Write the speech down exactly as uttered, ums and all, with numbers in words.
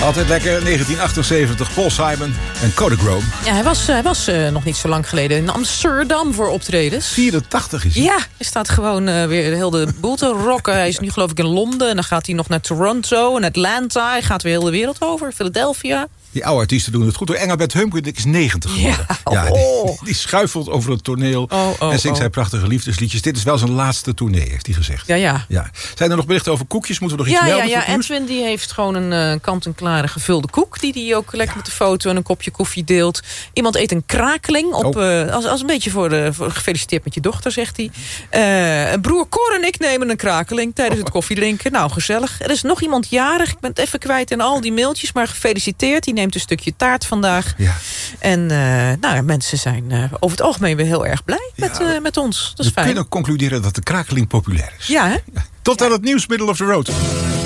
Altijd lekker, negentien achtenzeventig, Paul Simon en Kodachrome. Ja, hij was, hij was uh, nog niet zo lang geleden in Amsterdam voor optredens. vierentachtig is hij. Ja, hij staat gewoon uh, weer heel de boel te rocken. Hij is nu geloof ik in Londen en dan gaat hij nog naar Toronto en Atlanta. Hij gaat weer heel de wereld over, Philadelphia. Die oude artiesten doen het goed. Engelbert Humperdinck is negentig geworden. Ja, ja oh. die, die schuifelt over het toneel oh, oh, en zingt oh. zijn prachtige liefdesliedjes. Dit is wel zijn laatste tournee, heeft hij gezegd. Ja, ja. ja. Zijn er nog berichten over koekjes? Moeten we nog iets ja, melden? Ja, ja. Edwin die heeft gewoon een uh, kant-en-klare gevulde koek... die hij ook lekker ja. met de foto en een kopje koffie deelt. Iemand eet een krakeling. Op, oh. uh, als, als een beetje voor, de, voor gefeliciteerd met je dochter, zegt hij. Uh, broer Cor en ik nemen een krakeling tijdens oh. het koffiedrinken. Nou, gezellig. Er is nog iemand jarig. Ik ben het even kwijt in al die mailtjes. Maar gefeliciteerd. Die neemt een stukje taart vandaag. Ja. En uh, nou, mensen zijn uh, over het algemeen weer heel erg blij ja, met, uh, met ons. Dat is we fijn. We kunnen concluderen dat de krakeling populair is. Ja, hè? Ja. Tot aan ja. het nieuws, middle of the road.